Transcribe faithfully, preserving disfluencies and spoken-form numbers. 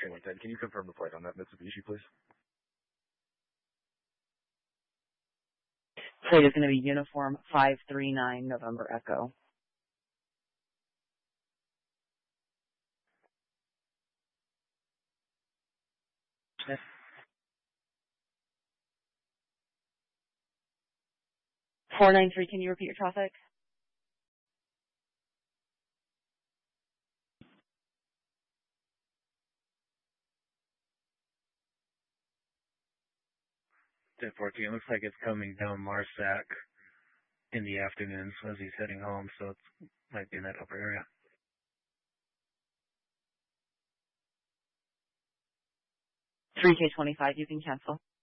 K one ten. Can you confirm the plate on that Mitsubishi, please? Plate is going to be Uniform five three nine November Echo. Okay. four nine three, can you repeat your traffic? ten fourteen, looks like it's coming down Marsac in the afternoons as he's heading home, so it might be in that upper area. three K twenty-five, you can cancel.